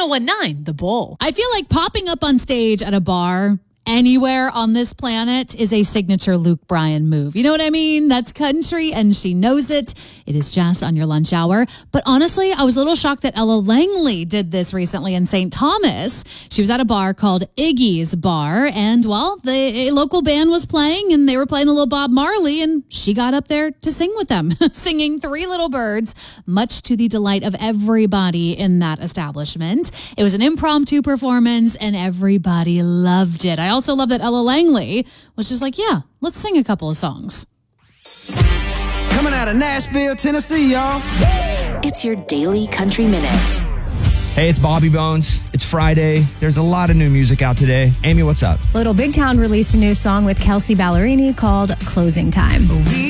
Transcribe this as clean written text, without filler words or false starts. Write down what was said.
1019 The Bull. I feel like popping up on stage at a bar anywhere on this planet is a signature Luke Bryan move. You know what I mean? That's country and she knows it. It is Jess on your lunch hour. But honestly, I was a little shocked that Ella Langley did this recently in St. Thomas. She was at a bar called Iggy's Bar and, well, a local band was playing and they were playing a little Bob Marley and she got up there to sing with them, singing Three Little Birds, much to the delight of everybody in that establishment. It was an impromptu performance and everybody loved it. I also love that Ella Langley was just like, yeah, let's sing a couple of songs. Coming out of Nashville, Tennessee, y'all. It's your Daily Country Minute. Hey, it's Bobby Bones. It's Friday. There's a lot of new music out today. Amy, what's up? Little Big Town released a new song with Kelsey Ballerini called Closing Time. We